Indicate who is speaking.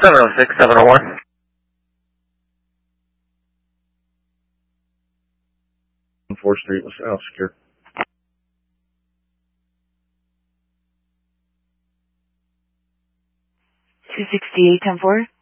Speaker 1: 706, 701.
Speaker 2: On 4th Street, South Secure.
Speaker 3: 268, 10-4.